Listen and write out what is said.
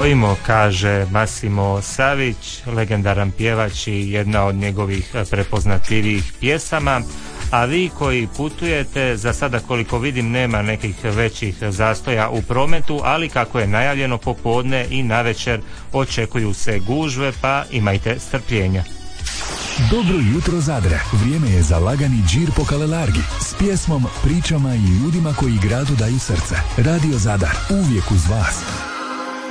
osvojimo, kaže Massimo Savić, legendaran pjevač i jedna od njegovih prepoznatljivijih pjesama. A vi koji putujete, za sada koliko vidim nema nekih većih zastoja u prometu, ali kako je najavljeno popodne i navečer očekuju se gužve, pa imajte strpljenja. Dobro jutro Zadre, vrijeme je za lagani džir po Kalelargi s pjesmom, pričama i ljudima koji gradu daju srce. Radio Zadar, uvijek uz vas.